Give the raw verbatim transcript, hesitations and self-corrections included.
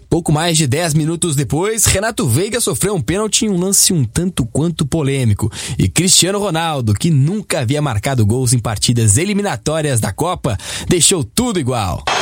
Pouco mais de dez minutos depois, Renato Veiga sofreu um pênalti em um lance um tanto quanto polêmico. E Cristiano Ronaldo, que nunca havia marcado gols em partidas eliminatórias da Copa, deixou tudo igual.